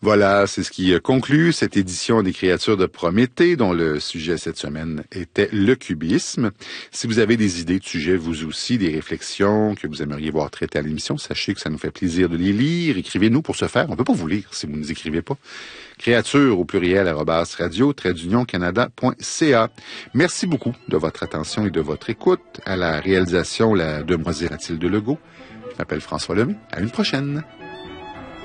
Voilà, c'est ce qui conclut cette édition des Créatures de Prométhée, dont le sujet cette semaine était le cubisme. Si vous avez des idées de sujets, vous aussi, des réflexions que vous aimeriez voir traitées à l'émission, sachez que ça nous fait plaisir de les lire. Écrivez-nous pour ce faire. On peut pas vous lire si vous ne nous écrivez pas. Créatures au pluriel @radio-canada.ca. Merci beaucoup de votre attention et de votre écoute. À la réalisation, la demoiselle Mathilde Legault. Je m'appelle François Lemay. À une prochaine.